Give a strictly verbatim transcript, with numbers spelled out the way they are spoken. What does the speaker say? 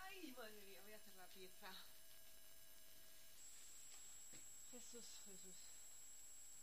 Ay, madre mía, voy a hacer la pieza. Jesús, Jesús.